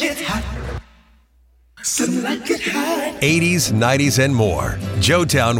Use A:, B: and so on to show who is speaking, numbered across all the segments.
A: Get hot. Sunlight get hot.
B: 80s, 90s, and more. Joetown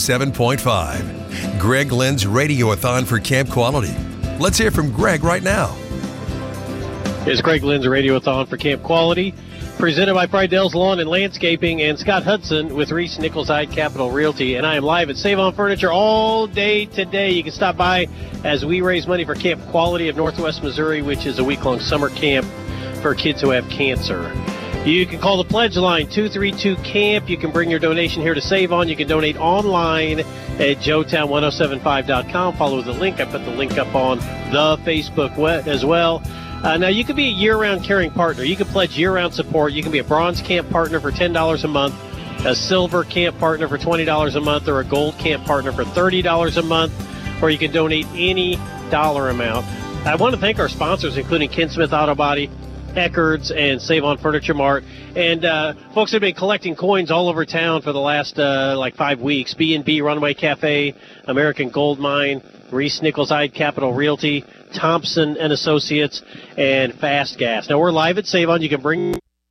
B: 107.5. Greg Lynn's Radiothon for Camp Quality. Let's hear from Greg right now.
C: It's Greg Lynn's Radiothon for Camp Quality, presented by Friedell's Lawn and Landscaping and Scott Hudson with Reese Nichols Hyde Capital Realty. And I am live at Save On Furniture all day today. You can stop by as we raise money for Camp Quality of Northwest Missouri, which is a week-long summer camp for kids who have cancer. You can call the pledge line, 232-CAMP. You can bring your donation here to Save On. You can donate online at joetown1075.com. Follow the link. I put the link up on the Facebook as well. Now, you can be a year-round caring partner. You can pledge year-round support. You can be a bronze camp partner for $10 a month, a silver camp partner for $20 a month, or a gold camp partner for $30 a month, or you can donate any dollar amount. I want to thank our sponsors, including Ken Smith Auto Body, Eckerd's, and Save On Furniture Mart. And folks have been collecting coins all over town for the last 5 weeks. B&B, Runaway Cafe, American Gold Mine, Reese Nichols Hyde Capital Realty, Thompson and Associates, and Fast Gas. Now, we're live at Save On. You can bring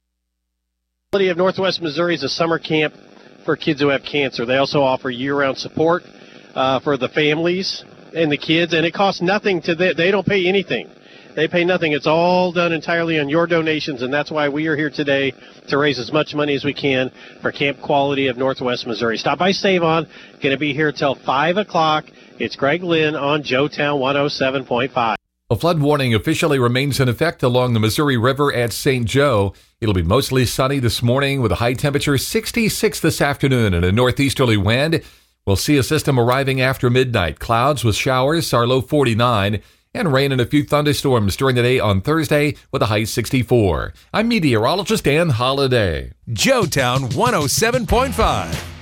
C: of Northwest Missouri is a summer camp for kids who have cancer. They also offer year-round support for the families and the kids, and it costs nothing to them. They don't pay anything. They pay nothing. It's all done entirely on your donations, and that's why we are here today to raise as much money as we can for Camp Quality of Northwest Missouri. Stop by Save On. Going to be here till 5 o'clock. It's Greg Lynn on Joetown 107.5.
D: A flood warning officially remains in effect along the Missouri River at St. Joe. It'll be mostly sunny this morning with a high temperature 66 this afternoon and a northeasterly wind. We'll see a system arriving after midnight. Clouds with showers, our low 49, and rain and a few thunderstorms during the day on Thursday with a high 64. I'm meteorologist Dan Holliday.
B: Joetown 107.5.